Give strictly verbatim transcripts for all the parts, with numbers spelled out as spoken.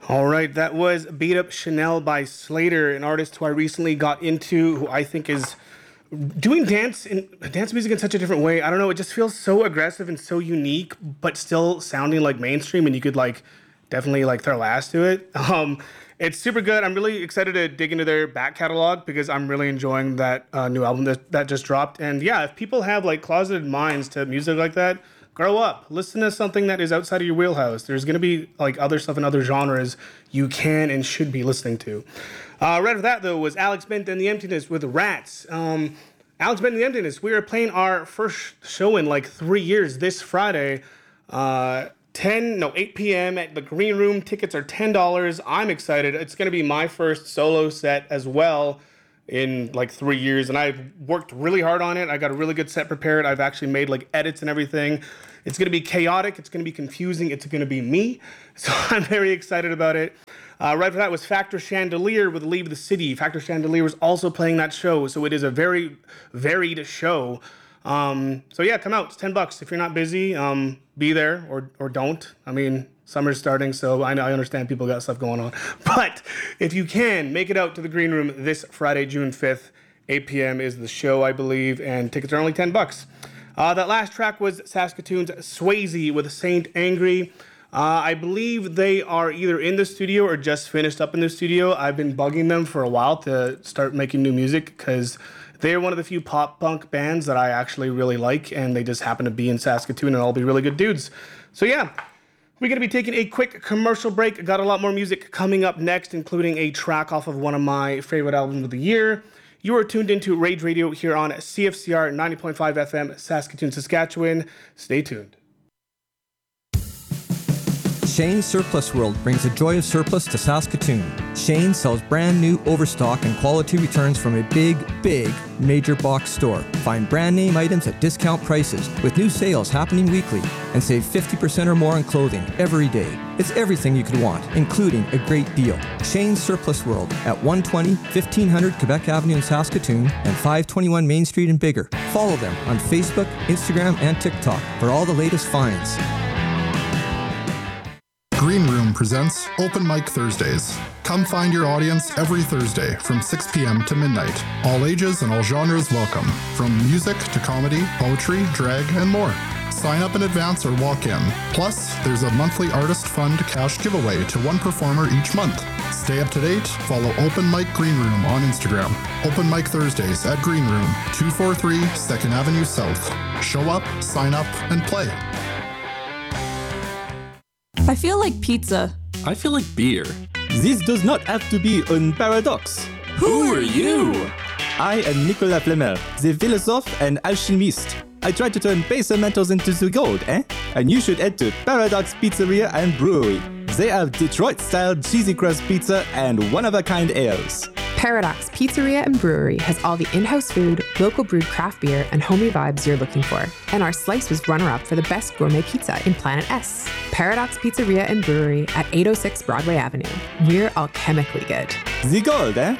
All right, that was Beat Up Chanel by Slater, an artist who I recently got into, who I think is doing dance in dance music in such a different way. I don't know, it just feels so aggressive and so unique, but still sounding like mainstream, and you could like definitely like throw ass to it. Um, it's super good. I'm really excited to dig into their back catalog because I'm really enjoying that uh, new album that, that just dropped. And yeah, if people have like closeted minds to music like that, grow up. Listen to something that is outside of your wheelhouse. There's going to be like other stuff in other genres you can and should be listening to. Uh, right after that, though, was Alex Bent and the Emptiness with Rats. Um, Alex Bent and the Emptiness, we are playing our first show in like three years this Friday. Uh, ten, no, eight p.m. at the Green Room. Tickets are ten dollars. I'm excited. It's going to be my first solo set as well in like three years, and I've worked really hard on it. I got a really good set prepared. I've actually made like edits and everything. It's going to be chaotic. It's going to be confusing. It's going to be me. So I'm very excited about it. Uh, right after that was Factor Chandelier with Leave the City. Factor Chandelier was also playing that show, so it is a very varied show. Um, so yeah, come out. It's ten bucks. If you're not busy, um, be there or or don't. I mean, summer's starting, so I know I understand people got stuff going on. But if you can, make it out to the Green Room this Friday, June fifth. eight p.m. is the show, I believe, and tickets are only ten bucks. Uh, that last track was Saskatoon's Swayze with Saint Angry. Uh, I believe they are either in the studio or just finished up in the studio. I've been bugging them for a while to start making new music because they're one of the few pop punk bands that I actually really like, and they just happen to be in Saskatoon and all be really good dudes. So yeah, we're going to be taking a quick commercial break. Got a lot more music coming up next, including a track off of one of my favorite albums of the year. You are tuned into Rage Radio here on C F C R ninety point five F M, Saskatoon, Saskatchewan. Stay tuned. Shane's Surplus World brings the joy of surplus to Saskatoon. Shane sells brand new overstock and quality returns from a big, big major box store. Find brand name items at discount prices with new sales happening weekly and save fifty percent or more on clothing every day. It's everything you could want, including a great deal. Shane's Surplus World at one twenty, fifteen hundred Quebec Avenue in Saskatoon and five twenty-one Main Street in Bigger. Follow them on Facebook, Instagram, and TikTok for all the latest finds. Green Room presents Open Mic Thursdays. Come find your audience every Thursday from six p.m. to midnight. All ages and all genres welcome, from music to comedy, poetry, drag, and more. Sign up in advance or walk in. Plus, there's a monthly artist fund cash giveaway to one performer each month. Stay up to date, follow Open Mic Green Room on Instagram. Open Mic Thursdays at Green Room, two forty-three second Avenue South. Show up, sign up, and play. I feel like pizza. I feel like beer. This does not have to be a paradox. Who are you? I am Nicolas Flamel, the philosophe and alchemist. I try to turn base metals into the gold, eh? And you should head to Paradox Pizzeria and Brewery. They have Detroit-style cheesy crust pizza and one-of-a-kind ales. Paradox Pizzeria and Brewery has all the in-house food, local brewed craft beer, and homey vibes you're looking for. And our slice was runner-up for the best gourmet pizza in Planet S. Paradox Pizzeria and Brewery at eight oh six Broadway Avenue. We're alchemically good. The gold, eh?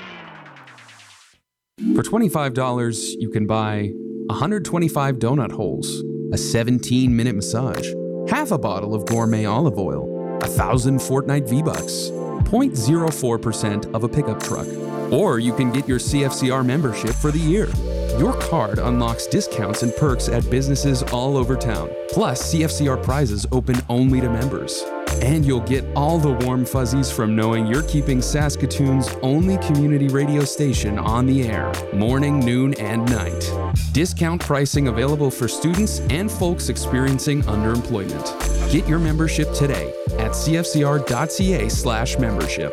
For twenty-five dollars, you can buy one hundred twenty-five donut holes, a seventeen minute massage, half a bottle of gourmet olive oil, one thousand Fortnite V-Bucks, zero point zero four percent of a pickup truck. Or you can get your C F C R membership for the year. Your card unlocks discounts and perks at businesses all over town. Plus, C F C R prizes open only to members. And you'll get all the warm fuzzies from knowing you're keeping Saskatoon's only community radio station on the air, morning, noon, and night. Discount pricing available for students and folks experiencing underemployment. Get your membership today at cfcr.ca slash membership.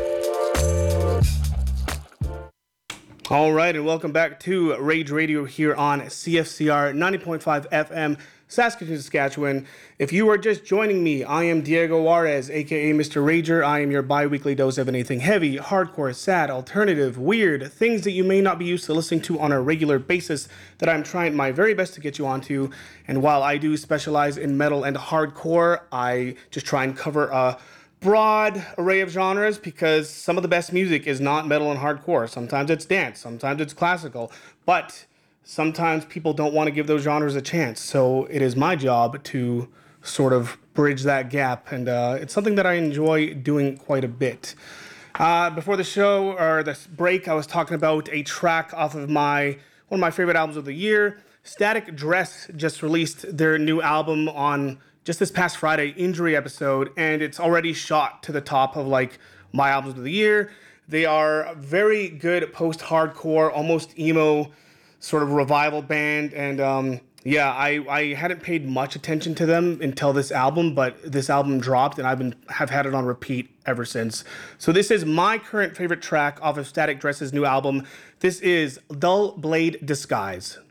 All right, and welcome back to Rage Radio here on C F C R ninety point five F M, Saskatoon, Saskatchewan. If you are just joining me, I am Diego Juarez, aka Mister Rager. I am your bi-weekly dose of anything heavy, hardcore, sad, alternative, weird, things that you may not be used to listening to on a regular basis that I'm trying my very best to get you onto. And while I do specialize in metal and hardcore, I just try and cover a broad array of genres because some of the best music is not metal and hardcore. Sometimes it's dance, sometimes it's classical, but sometimes people don't want to give those genres a chance. So it is my job to sort of bridge that gap. And uh, it's something that I enjoy doing quite a bit. Uh, before the show, or this break, I was talking about a track off of my one of my favorite albums of the year. Static Dress just released their new album on just this past Friday, Injury Episode, and it's already shot to the top of like my albums of the year. They are a very good post-hardcore, almost emo sort of revival band, and um, yeah, I, I hadn't paid much attention to them until this album, but this album dropped, and I've been have had it on repeat ever since. So this is my current favorite track off of Static Dress's new album. This is Dull Blade Disguise.